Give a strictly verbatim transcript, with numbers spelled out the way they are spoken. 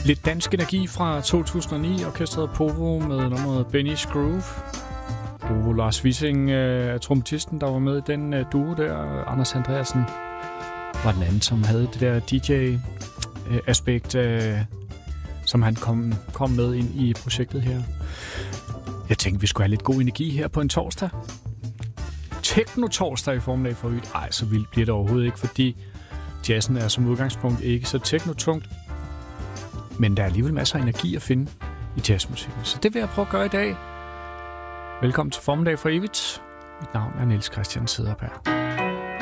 Lidt dansk energi fra to tusind og ni, orkestret Povo med nummeret Benny's Groove. Povo Lars Wissing er trompetisten, der var med i den duo der. Anders Andreasen var den anden, som havde det der D J-aspekt, som han kom, kom med ind i projektet her. Jeg tænkte, vi skulle have lidt god energi her på en torsdag. Techno-torsdag i formiddag for Øt. Ej, så vildt bliver det overhovedet ikke, fordi jazzen er som udgangspunkt ikke så techno-tungt. Men der er alligevel masser af energi at finde i jazzmusikken. Så det vil jeg prøve at gøre i dag. Velkommen til formiddag for evigt. Mit navn er Niels Christian Cederberg.